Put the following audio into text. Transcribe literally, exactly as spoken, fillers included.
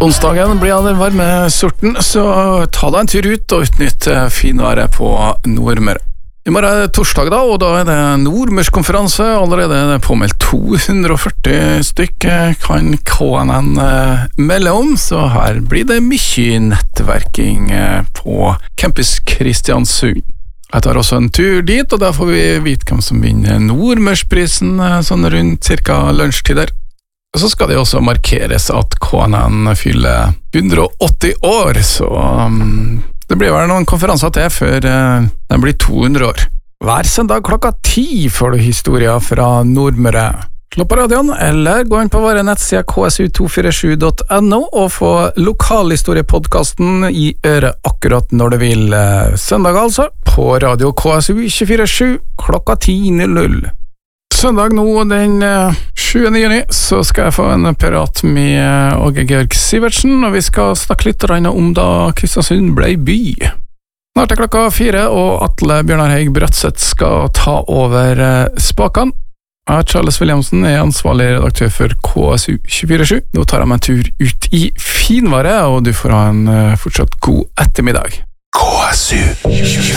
Onsdagen blir av den varme sorten, så ta deg en tur ut og utnytt finværet på Nordmøre. I morgen er det torsdag da, og da er det Nordmørskonferanse. Allerede er det påmeldt to hundre og førti stykk, kan K N N melde om, så her blir det mye nettverking på Campus Kristiansund. Jeg tar også en tur dit, og da får vi vite hvem som vinner Nordmørsprisen, sånn rundt cirka lunsjtid der. Og så skal det også markeres at K N N fyller hundre og åtti år, så um, det blir vel noen konferanser til før uh, den blir to hundre år. Hver søndag klokka ti får du historier fra Nordmøre. Slå på radioen, eller gå inn på våre nettsider k s u to fire sju punktum n o og få lokalhistoriepodcasten i øret akkurat når du vil. Søndag altså, på radio K S U tjuefire sju klokka ti null null. Søndag nå, den sjuende juni, så skal jeg få en prat med Åge Georg Sivertsen, og vi skal snakke litt om da Kristiansund ble by. Snart er klokka fire, og Atle Bjørnar Heig Bratseth skal ta over spakan. Jeg, Charles Williamson, er ansvarlig redaktør for K S U tjuefire sju. Nå tar jeg meg en tur ut i finværet, og du får ha en fortsatt god ettermiddag. K S U